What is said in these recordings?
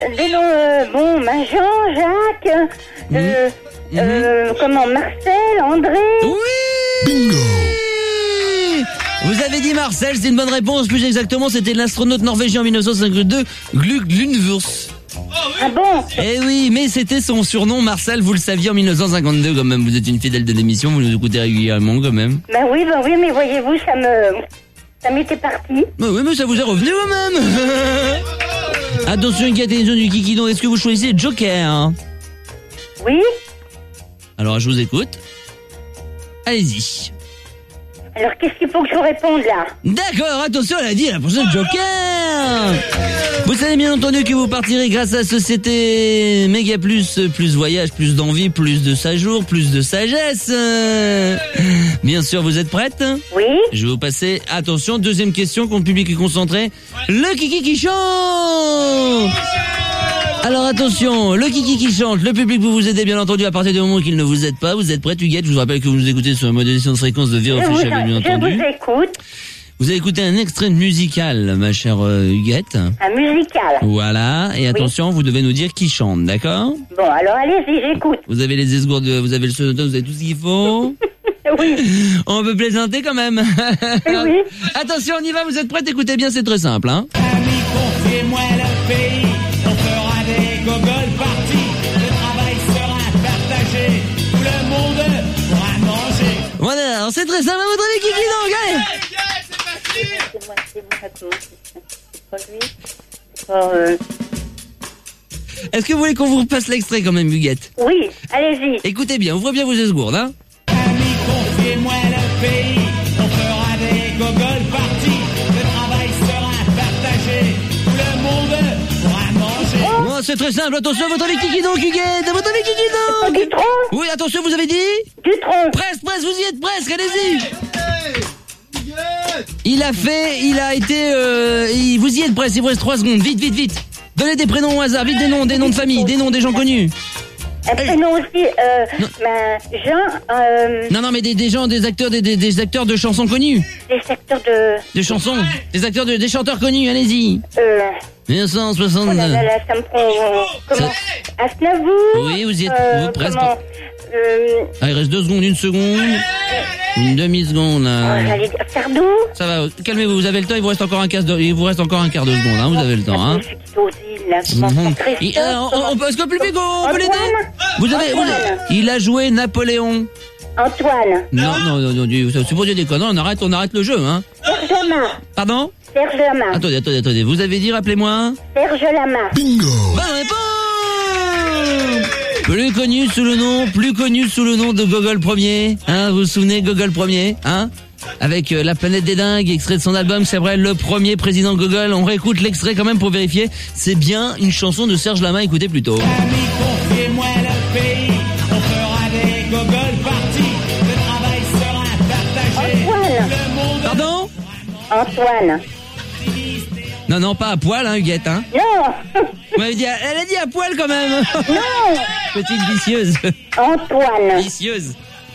Des noms, Jean, Jacques, Marcel, André. Oui. Bingo. Vous avez dit Marcel, c'est une bonne réponse. Plus exactement, c'était l'astronaute norvégien en 1952, Glug Lundvurs. Ah bon? Eh oui, mais c'était son surnom, Marcel, vous le saviez en 1952 quand même. Vous êtes une fidèle de l'émission, vous nous écoutez régulièrement quand même. Ben oui, mais voyez-vous, ça m'était parti. Bah oui, mais ça vous est revenu quand même. Attention, une question du Kikidon, est-ce que vous choisissez Joker? Oui. Alors, je vous écoute. Allez-y. Alors, qu'est-ce qu'il faut que je réponde, là? D'accord, attention, elle a dit la prochaine Joker. Vous savez bien entendu que vous partirez grâce à la société Méga Plus, plus voyage, plus d'envie, plus de séjour, plus de sagesse. Bien sûr, vous êtes prête? Oui. Je vais vous passer, attention, deuxième question, quand le public est concentré. Le Kiki qui chante. Alors attention, le Kiki qui chante, le public vous aidez bien entendu à partir du moment qu'il ne vous aide pas. Vous êtes prête, Huguette? Je vous rappelle que vous nous écoutez sur la modulation de fréquence de Vérofléchave, bien entendu. Je vous écoute. Vous avez écouté un extrait musical, ma chère Huguette. Un musical. Voilà, et attention, vous devez nous dire qui chante, d'accord? Bon, alors allez-y, j'écoute. Vous avez les esgourdes, vous avez le sonoton, vous avez tout ce qu'il faut. Oui. On peut plaisanter quand même. Oui. Attention, on y va, vous êtes prête? Écoutez bien, c'est très simple, hein. Amis, confiez-moi le pays. On fera des Gogol parties. Le travail sera partagé. Tout le monde pourra manger. Voilà, alors c'est très simple, à votre avis, Kiki, donc, allez. C'est pas lui. C'est pas, Est-ce que vous voulez qu'on vous passe l'extrait quand même, Huguette? Oui, allez-y. Écoutez bien, ouvrez bien vos esgourdes, hein. Amis, confiez-moi le pays. On fera des Gogol parties. Le travail sera partagé. Tout le monde pourra manger. Bon, c'est très simple, attention, à votre avis, Kiki, donc, Huguette, à votre avis, Kiki, donc. Du tronc? Oui, attention, vous avez dit? Du tronc. Presque, vous y êtes presque, allez-y. Il a été, vous y êtes presque, il vous reste 3 secondes, vite. Donnez des prénoms au hasard, vite des noms de famille, des noms des gens connus. Un prénom aussi, Jean, Non, mais des gens, des acteurs de chansons connues. des acteurs De chansons, des chanteurs connus, allez-y. 1960. Oh là, ça me prend, comment? Aznavour. Oui, vous y êtes, vous, presque. Comment? Ah, il reste 2 secondes, 1 seconde. Une demi-seconde, là. J'allais dire Sardou. Ça va, calmez-vous, vous avez le temps, il vous reste encore un quart de seconde, hein, vous avez le temps, hein. Est-ce que le public, on peut l'aider? Il a joué Napoléon. Antoine. Non, c'est pour dire des conneries, on arrête le jeu, hein. Serge Lama. Pardon? Serge Lama. Attendez, vous avez dit, rappelez-moi? Serge Lama. Bingo! Bonne réponse! Plus connu sous le nom de Gogol Premier, hein, vous vous souvenez, Gogol Premier, hein? Avec La Planète des Dingues, extrait de son album, c'est vrai, le premier président Gogol. On réécoute l'extrait quand même pour vérifier. C'est bien une chanson de Serge Lama, écoutez plutôt. Amis, confiez-moi le pays. On fera des Gogol parties. Le travail sera partagé. Antoine. Le monde. Pardon? Antoine. Non, pas à poil, hein, Huguette, hein? Non. Elle a dit à poil quand même. Non. Petite vicieuse. Antoine. Vicieuse.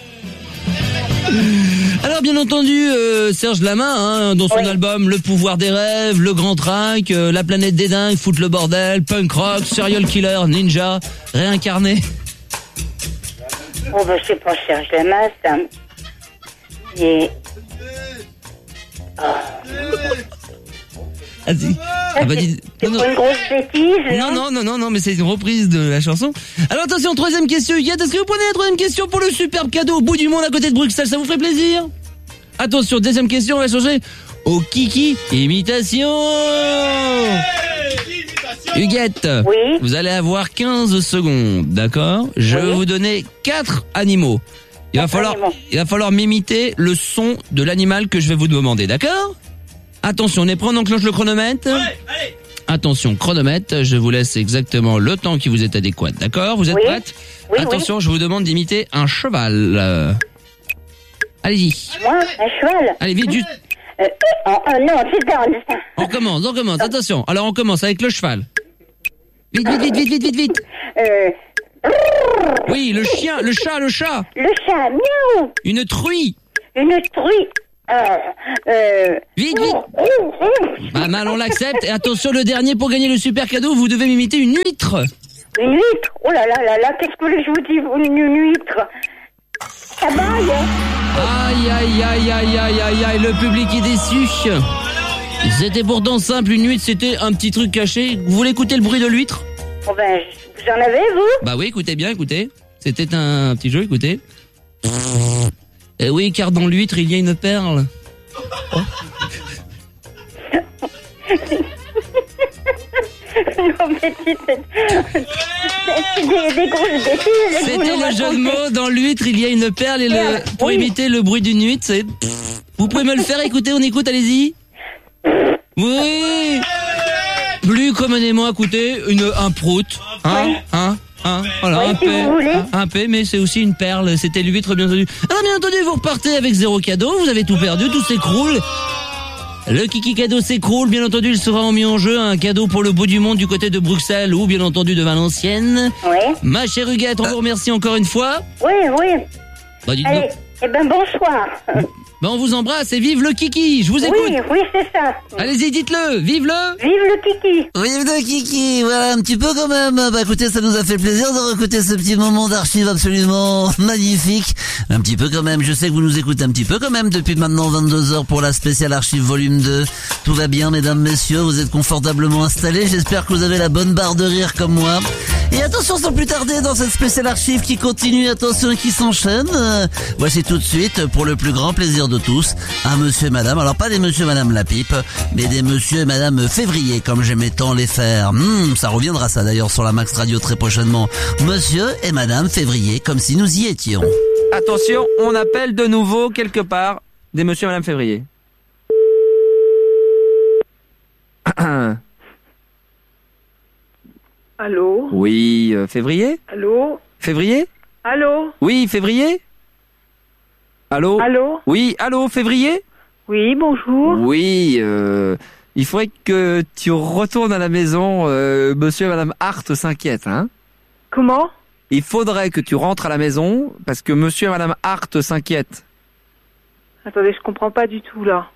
Alors bien entendu, Serge Lama, hein, dans son album Le Pouvoir des Rêves, Le Grand Track, La Planète des Dingues, Foutre le Bordel, Punk Rock, Serial Killer, Ninja, Réincarné. Oh bah c'est pas Serge Lama, ça. Et... Vas-y. C'est pas une grosse bêtise, non? Non, mais c'est une reprise de la chanson. Alors attention, troisième question, Huguette, est-ce que vous prenez la troisième question pour le superbe cadeau au bout du monde à côté de Bruxelles, ça vous ferait plaisir? Attention, deuxième question, on va changer au Kiki Imitation. Huguette, oui, vous allez avoir 15 secondes, d'accord? Je vais vous donner 4 animaux. Il va falloir m'imiter le son de l'animal que je vais vous demander, d'accord? Attention, on est prêt, on enclenche le chronomètre. Allez. Attention, chronomètre, je vous laisse exactement le temps qui vous est adéquat, d'accord? Vous êtes prête? Oui, attention, je vous demande d'imiter un cheval. Allez-y. Moi, un cheval? Allez, vite, juste. Non, c'est dans... On commence, attention. Alors on commence avec le cheval. Vite. Oui, le chien, le chat. Le chat, miaou. Une truie. Une truie. Vite, vite. Pas mal, on l'accepte. Et attention, le dernier, pour gagner le super cadeau, vous devez m'imiter une huître. Une huître? Oh là là là là, qu'est-ce que vous voulez que je vous dise? Une huître. Ça baille, hein? Aïe, aïe, aïe, aïe, aïe, aïe, aïe, le public est déçu. C'était pourtant simple, une huître, c'était un petit truc caché. Vous voulez écouter le bruit de l'huître? Oh ben, vous en avez, vous? Bah oui, écoutez bien, écoutez. C'était un petit jeu, écoutez. Eh oui, car dans l'huître, il y a une perle. Non, mais c'est des grosses bêtises. C'était le jeu de mots, dans l'huître, il y a une perle et pour imiter le bruit d'une huître, c'est... Vous pouvez me le faire, écoutez, on écoute, allez-y. Oui. Plus communément, écoutez, un prout. Voilà, oui, un P, mais c'est aussi une perle. C'était l'huître, bien entendu. Alors, bien entendu, vous repartez avec 0 cadeau. Vous avez tout perdu, tout s'écroule. Le kiki cadeau s'écroule. Bien entendu, il sera mis en jeu un cadeau pour le bout du monde du côté de Bruxelles ou, bien entendu, de Valenciennes. Oui. Ma chère Huguette, on vous remercie encore une fois. Oui. Bah, dites-nous. Allez, eh ben, bonsoir. Ben, on vous embrasse et vive le kiki. Je vous écoute. Oui, c'est ça. Allez-y, dites-le. Vive-le. Vive le kiki. Vive le kiki, voilà, un petit peu quand même. Bah écoutez, ça nous a fait plaisir de réécouter ce petit moment d'archives absolument magnifique. Un petit peu quand même, je sais que vous nous écoutez un petit peu quand même depuis maintenant 22h pour la spéciale archive volume 2. Tout va bien, mesdames, messieurs, vous êtes confortablement installés. J'espère que vous avez la bonne barre de rire comme moi. Et attention, sans plus tarder, dans cette spéciale archive qui continue, attention, qui s'enchaîne. Voici tout de suite, pour le plus grand plaisir de tous, un monsieur et madame, alors pas des monsieur et madame la pipe, mais des monsieur et madame février, comme j'aimais tant les faire. Ça reviendra ça d'ailleurs sur la Max Radio très prochainement. Monsieur et madame février, comme si nous y étions. Attention, on appelle de nouveau quelque part des monsieur et madame février. Allô? Oui, février? Allô? Février? Allô? Oui, février? Allô? Allô? Oui, allô, février? Oui, bonjour. Oui, il faudrait que tu retournes à la maison, monsieur et madame Hart s'inquiètent, hein? Comment? Il faudrait que tu rentres à la maison, parce que monsieur et madame Hart s'inquiètent. Attendez, je comprends pas du tout, là.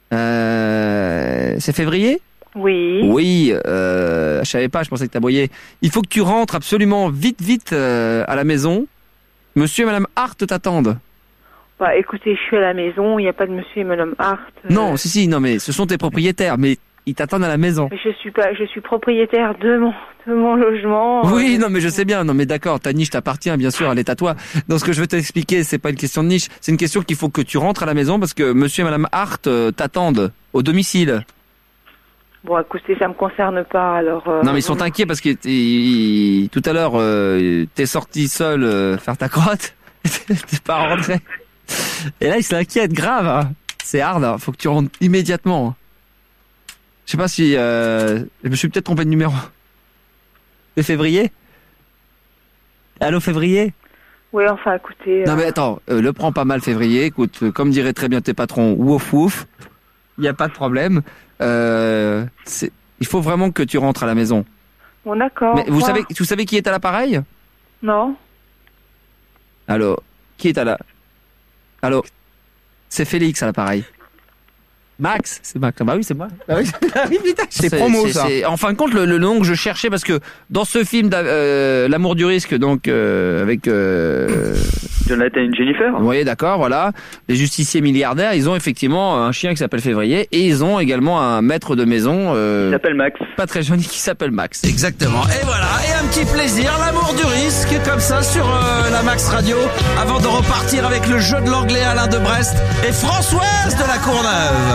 C'est février? Oui. Oui, je savais pas, je pensais que t'aboyais. Il faut que tu rentres absolument vite à la maison. Monsieur et madame Hart t'attendent. Bah, écoutez, je suis à la maison, il n'y a pas de monsieur et madame Hart. Non, non, mais ce sont tes propriétaires, mais ils t'attendent à la maison. Mais je suis propriétaire de mon logement. Oui, non, mais je sais bien, non, mais d'accord, ta niche t'appartient, bien sûr, elle est à toi. Donc, ce que je veux t'expliquer, c'est pas une question de niche, c'est une question qu'il faut que tu rentres à la maison parce que monsieur et madame Hart t'attendent au domicile. Bon, écoutez, ça me concerne pas, alors... Non, mais ils sont inquiets parce que tout à l'heure, t'es sorti seul faire ta crotte, t'es pas rentré. Et là, ils s'inquiètent grave, hein. C'est hard, hein. Faut que tu rentres immédiatement. Je sais pas si... je me suis peut-être trompé de numéro. C'est février? Allô, février? Oui, enfin, écoutez... Non, mais attends, le prends pas mal, février. Écoute, comme diraient très bien tes patrons, wouf wouf. Il n'y a pas de problème. Il faut vraiment que tu rentres à la maison. Bon, d'accord. Mais vous savez qui est à l'appareil? Non. Allô? Qui est à la... Allô? C'est Félix à l'appareil. Max? C'est Max. Bah oui, c'est moi. Bah oui, putain. C'est promo, ça. En fin de compte, le nom que je cherchais, parce que dans ce film, L'amour du risque, donc, avec, Jonathan et Jennifer. vous voyez, d'accord, voilà. Les justiciers milliardaires, ils ont effectivement un chien qui s'appelle Février, et ils ont également un maître de maison, Il s'appelle Max. pas très joli, qui s'appelle Max. Exactement. Et voilà, et un petit plaisir, l'amour du risque, comme ça sur la Max Radio, avant de repartir avec le jeu de l'anglais Alain de Brest et Françoise de la Courneuve.